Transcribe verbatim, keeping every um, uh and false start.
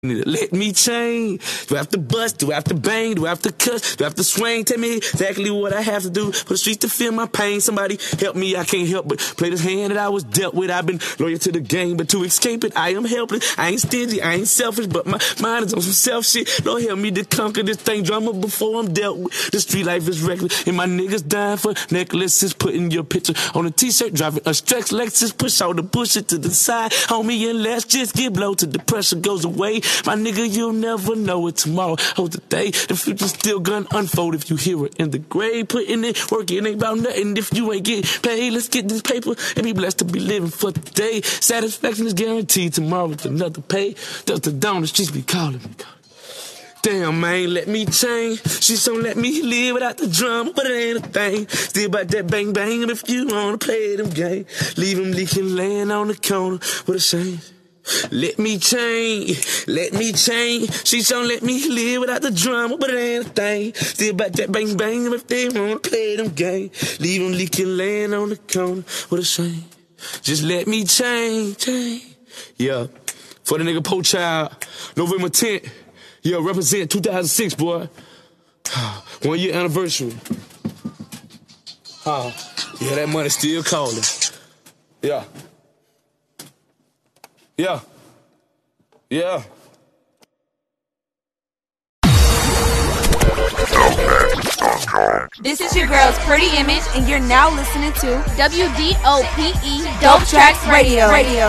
Let me change. Do I have to bust? Do I have to bang? Do I have to cuss? Do I have to swing? Tell me exactly what I have to do for the streets to feel my pain. Somebody help me, I can't help but play this hand that I was dealt with. I've been loyal to the game, but to escape it, I am helpless. I ain't stingy, I ain't selfish, but my mind is on some self shit. Lord help me to conquer this thing, drama before I'm dealt with. The street life is reckless, and my niggas dying for necklaces. Putting your picture on a t-shirt, driving a stretch Lexus. Push all the bullshit to the side, homie, and let's just get blow till the pressure goes away. My nigga, you'll never know it tomorrow or today. The future's still gonna unfold if you hear it in the grave. Putting in work, it ain't about nothing if you ain't getting paid. Let's get this paper and be blessed to be living for today. Satisfaction is guaranteed tomorrow with another pay. Just the dawn, the streets be calling me. Damn, man, let me change. She don't let me live without the drama, but it ain't a thing. Still about that bang bang, and if you wanna play them game, leave them leaking, laying on the corner with a shame. Let me change, let me change. She don't let me live without the drama, but it ain't a thing. Still about that bang bang, and if they wanna play them game, leave them leaking, laying on the corner with a shame. Just let me change, change. Yeah, for the nigga Po Child, November tenth. Yeah, represent two thousand six, boy. One year anniversary. Uh, yeah, that money still calling. Yeah. Yeah. Yeah. This is your girl's Pretty Image, and you're now listening to W D O P E Dope Tracks Radio. Radio.